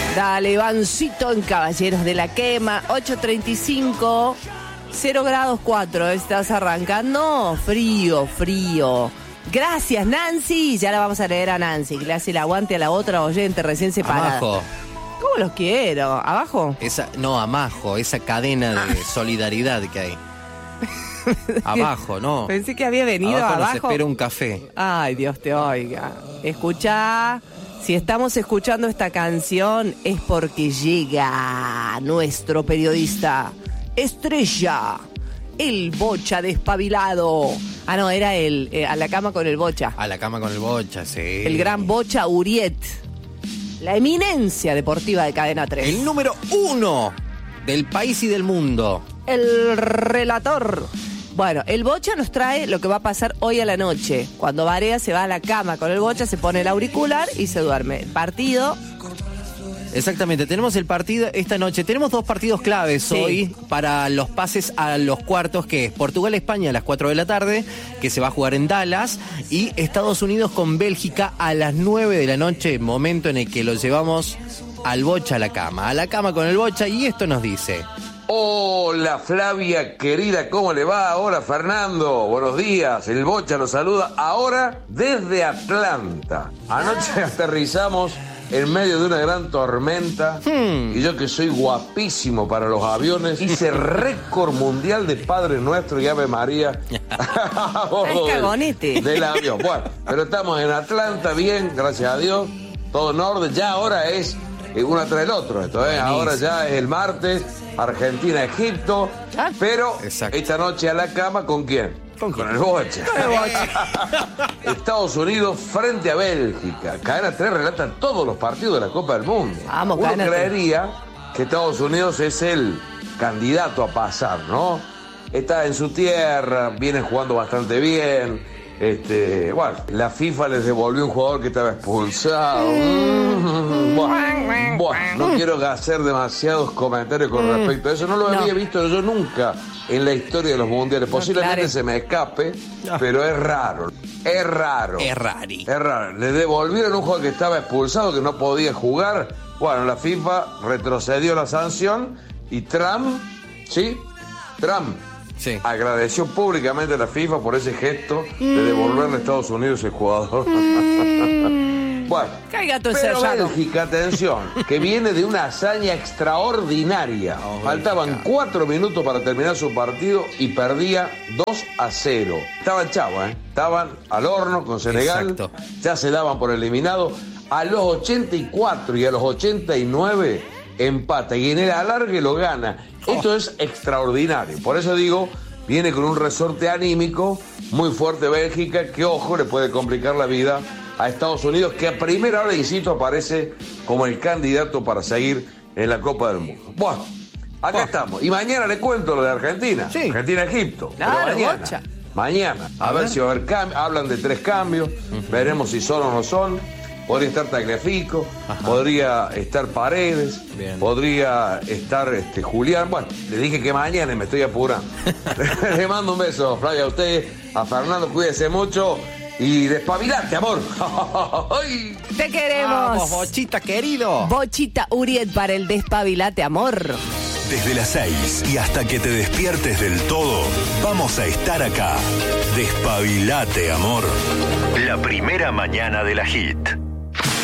Dale, Ivancito en Caballeros de la Quema, 8:35, 0 grados 4. ¿Estás arrancando? Frío. Gracias, Nancy. Ya la vamos a leer a Nancy, que le hace el aguante a la otra oyente recién separada. Abajo. ¿Cómo los quiero? ¿Abajo? Abajo, esa cadena de solidaridad que hay. Abajo, ¿no? Pensé que había venido abajo. Nos espera un café. Ay, Dios te oiga. Escuchá, si estamos escuchando esta canción es porque llega nuestro periodista estrella, el Bocha despabilado. Ah, no, era el A la cama con el Bocha. A la cama con el Bocha, sí. El gran Bocha Uriet, la eminencia deportiva de Cadena 3. El número 1 del país y del mundo. El relator. Bueno, el Bocha nos trae lo que va a pasar hoy a la noche. Cuando Barea se va a la cama con el Bocha, se pone el auricular y se duerme. El partido. Exactamente, tenemos el partido esta noche. Tenemos 2 partidos claves hoy para los pases a los cuartos, que es Portugal-España a las 4 de la tarde, que se va a jugar en Dallas, y Estados Unidos con Bélgica a las 9 de la noche, momento en el que lo llevamos al Bocha a la cama con el Bocha, y esto nos dice... Hola Flavia, querida, ¿cómo le va? Hola Fernando, buenos días. El Bocha los saluda ahora desde Atlanta. Anoche aterrizamos en medio de una gran tormenta y yo, que soy guapísimo para los aviones, hice récord mundial de Padre Nuestro y Ave María. Cagonete. Del avión. Bueno, pero estamos en Atlanta bien, gracias a Dios, todo en orden. Ya ahora es uno tras el otro esto, ¿eh? Ahora ya es el martes, Argentina-Egipto, pero esta noche a la cama, ¿con quién? Con el Bocha. Estados Unidos frente a Bélgica. Cadena 3 relata todos los partidos de la Copa del Mundo. Vamos, uno Cadena creería que Estados Unidos es el candidato a pasar, ¿no? Está en su tierra, viene jugando bastante bien. Bueno, la FIFA les devolvió un jugador que estaba expulsado. Bueno, no quiero hacer demasiados comentarios con respecto a eso. No lo había visto yo nunca en la historia de los mundiales. Posiblemente se me escape, pero es raro. Es raro. Le devolvieron un jugador que estaba expulsado, que no podía jugar. Bueno, la FIFA retrocedió la sanción y Trump, agradeció públicamente a la FIFA por ese gesto de devolverle a Estados Unidos el jugador. Bueno, pero Bélgica, atención, que viene de una hazaña extraordinaria. Faltaban 4 minutos para terminar su partido y perdía 2-0. Estaban chavos, estaban al horno con Senegal. Exacto. Ya se daban por eliminado. A los 84 y a los 89 empata y en el alargue lo gana. Esto es extraordinario. Por eso digo, viene con un resorte anímico muy fuerte Bélgica, que, ojo, le puede complicar la vida a Estados Unidos, que a primera hora, insisto, aparece como el candidato para seguir en la Copa del Mundo. Bueno, acá estamos. Y mañana le cuento lo de Argentina. Argentina-Egipto. Claro, mañana. A ver si va a haber cambios. Hablan de 3 cambios. Veremos si son o no son. Podría estar Tagliafico, podría estar Paredes, podría estar Julián. Bueno, le dije que mañana y me estoy apurando. Le mando un beso, Flavia, a usted, a Fernando, cuídese mucho y despabilate, amor. Te queremos. Vamos, Bochita, querido. Bochita Uriet para el despabilate, amor. Desde las 6 y hasta que te despiertes del todo, vamos a estar acá. Despabilate, amor. La primera mañana de la Hit.